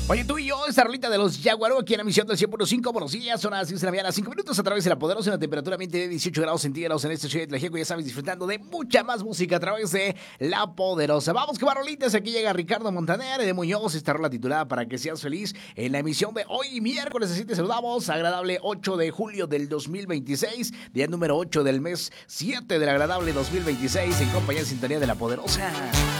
Oye, tú y yo, esta rolita de los Jaguaro aquí en la emisión del 100.5. Buenos días, son las 6 de la mañana, 5 minutos a través de la poderosa, una temperatura ambiente de 18 grados centígrados en este ciudad de Tlaxiaco. Ya sabes, disfrutando de mucha más música a través de la poderosa. Vamos que rolitas, aquí llega Ricardo Montaner de Muñoz, esta rola titulada Para que seas feliz en la emisión de hoy, miércoles. Así te saludamos, agradable 8 de julio del 2026, día número 8 del mes 7 del agradable 2026, en compañía de sintonía de la poderosa.